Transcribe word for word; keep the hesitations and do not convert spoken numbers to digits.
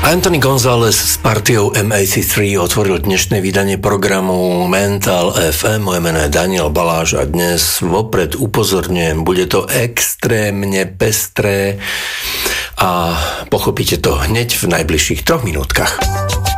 Anthony González s partiou em á cé tri otvoril dnešné vydanie programu Mental ef em. Moje meno je Daniel Baláš a dnes vopred upozorňujem, bude to extrémne pestré a pochopíte to hneď v najbližších troch minútkach.